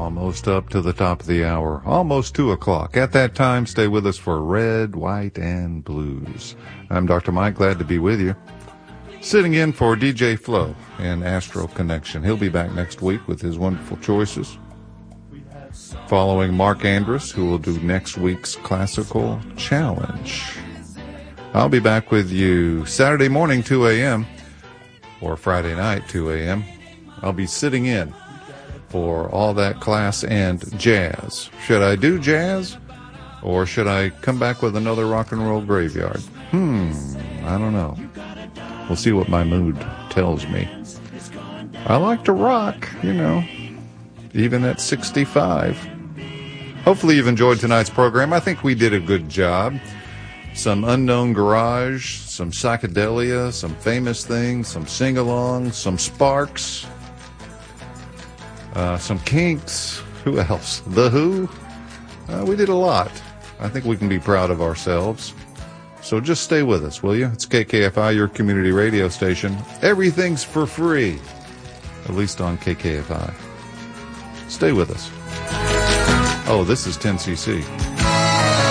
Almost up to the top of the hour, almost 2 o'clock. At that time, stay with us for Red, White, and Blues. I'm Dr. Mike, glad to be with you. Sitting in for DJ Flo in Astro Connection. He'll be back next week with his wonderful choices. Following Mark Andrus, who will do next week's Classical Challenge. I'll be back with you Saturday morning, 2 a.m., or Friday night, 2 a.m. I'll be sitting in for all that class and jazz. Should I do jazz, or should I come back with another rock and roll graveyard? I don't know. We'll see what my mood tells me. I like to rock, even at 65. Hopefully you've enjoyed tonight's program. I think we did a good job. Some unknown garage, some psychedelia, some famous things, some sing-alongs, some Sparks, some Kinks. Who else? The Who. We did a lot. I think we can be proud of ourselves. So just stay with us, will you? It's KKFI, your community radio station. Everything's for free, at least on KKFI. Stay with us. Oh, this is 10cc.